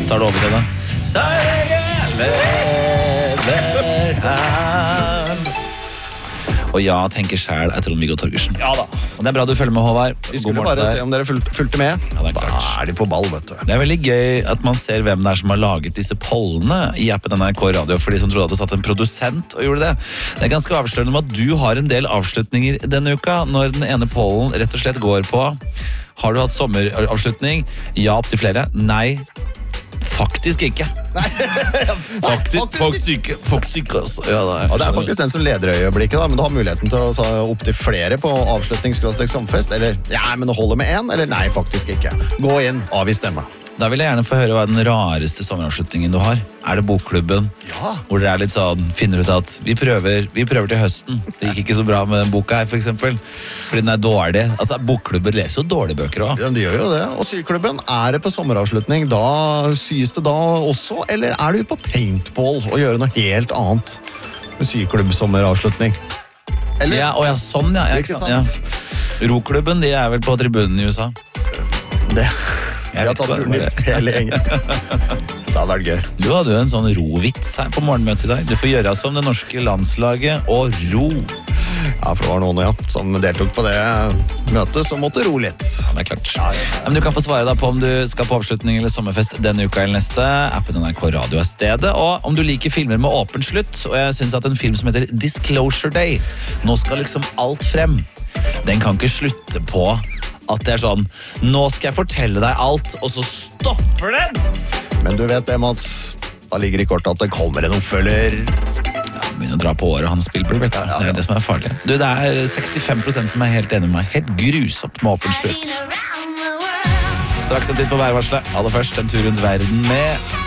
tar det over til det. Så jeg lever her. Og ja, tenker selv etter Trond-Viggo Torgersen. Ja da. Og det er bra du følger med, Håvard. Vi skulle bare se om dere fulgte med. Ja, det er klart. Da er de på ball, vet du. Det er veldig gøy at man ser hvem det er som har laget disse pollene i appen NRK Radio, for de som trodde at det satt en produsent og gjorde det. Det er ganske avslørende om at du har en del avslutninger denne uka, når den ene pollen rett og slett går på: har du hatt sommeravslutning? Ja, opp til flere. Nei. Faktisk ikke. Faktisk ikke. Altså. Ja, det er faktisk den som leder øyeblikket, da, men du har muligheten til å ta opp til flere på avslutning/sommerfest, eller ja, men det holder med én, eller nei, faktisk ikke. Gå inn, avgi stemme. Da vil jeg gjerne få høre hva er den rareste sommeravslutningen du har. Er det bokklubben? Ja. Hvor dere er litt sånn, finner ut at vi prøver til høsten. Det gikk ikke så bra med den boka her, for eksempel. Fordi den er dårlig. Altså, bokklubber leser jo dårlige bøker også. Ja, de gjør jo det. Og syklubben, er det på sommeravslutning, da syes det da også, eller er du på paintball og gjør noe helt annet med syklubb-sommeravslutning? Eller? Ja, og ja, sånn, ja. Ikke sant? Ja. Roklubben, de er vel på tribunen i USA. Det... Jeg har tatt turen dit hele gjengen. Det hadde vært gøy. Du hadde jo en sånn rovits her på morgenmøtet i dag. Du får gjøre som det norske landslaget og ro. Ja, for det var noen som deltok på det møtet, som måtte ro litt. Ja, det er klart. Ja, men du kan få svare da på om du skal på avslutning eller sommerfest denne uka eller neste. Appen NRK Radio er stedet. Og om du liker filmer med åpen slutt, og jeg synes at en film som heter Disclosure Day, nå skal liksom alt frem. Den kan ikke slutte på at det er sånn, nå skal jeg fortelle deg alt, og så stopper den! Men du vet det, Mats, da ligger i kortet at det kommer en oppfølger. Ja, begynner å dra på året, han Spielberg, vet du. Det er det som er farlig. Du, det er 65% som er helt enig med meg. Helt grusomt med åpen slutt. Straks en tid på værvarselet. Aller først en tur rundt verden med